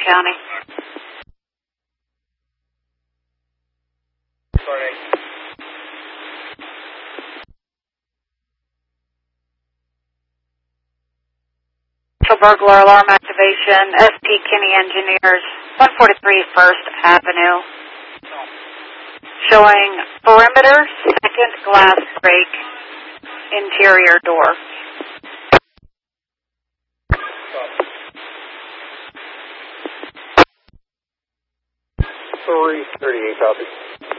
County. Burglar alarm activation, SP Kinney Engineers, 143 First Avenue. Showing perimeter, second glass break, interior door. 338 copy.